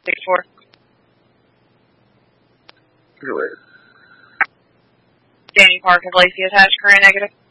64. Correct. Danny Park of Lacey attached, current negative.